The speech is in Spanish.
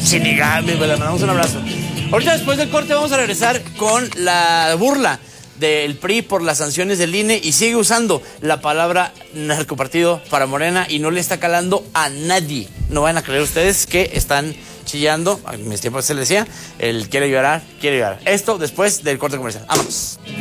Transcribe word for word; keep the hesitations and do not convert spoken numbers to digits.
Shinigami, pues le mandamos un abrazo. Ahorita después del corte vamos a regresar con la burla del P R I por las sanciones del I N E y sigue usando la palabra narcopartido para Morena y no le está calando a nadie. No van a creer ustedes que están chillando, en mis tiempos se le decía, el quiere llorar, quiere llorar. Esto después del corte comercial. Vámonos.